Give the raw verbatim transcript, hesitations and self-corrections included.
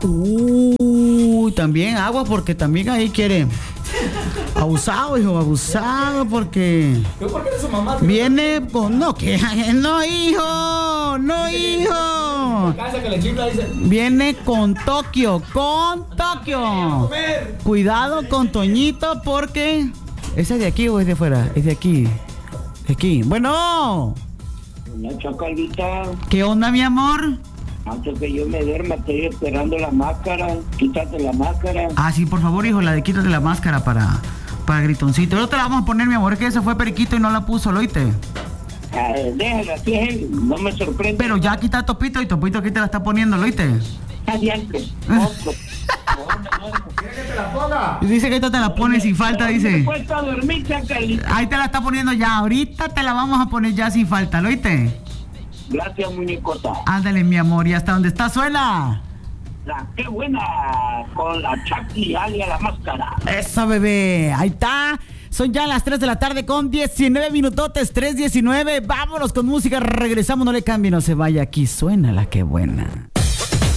Uy, también agua porque también ahí quiere. Abusado, hijo, abusado porque ¿Por qué eres su mamá? viene con... No, que no, hijo, no, hijo. Casa que le chifla, dice. Viene con Tokio, con Tokio. Cuidado con Toñito porque... ¿Ese es de aquí o es de fuera? Es de aquí. De aquí. Bueno. Una chacalita. ¿Qué onda, mi amor? Antes que yo me duerma, estoy esperando la máscara. Quítate la máscara. Ah, sí, por favor, hijo, la de quítate la máscara para, para gritoncito. Yo te la vamos a poner, mi amor, es que ese fue Periquito y no la puso, ¿lo oíste? Ah, déjala, así es él. No me sorprende. Pero ya aquí está Topito y Topito aquí te la está poniendo, ¿lo oíste? Adiante. ¿Quieres que te la ponga? Dice que esta te la pone sin falta, Me dice. cuesta dormir, chacalita. Ahí te la está poniendo ya, ahorita te la vamos a poner ya sin falta, ¿lo oíste? Gracias, muñecota. Ándale, mi amor, y hasta donde está suena. La qué buena con la Chucky alia la máscara. Eso, bebé, ahí está. Son ya las tres de la tarde con diecinueve minutotes, tres diecinueve. Vámonos con música, regresamos, no le cambie, no se vaya. Aquí suena la que buena.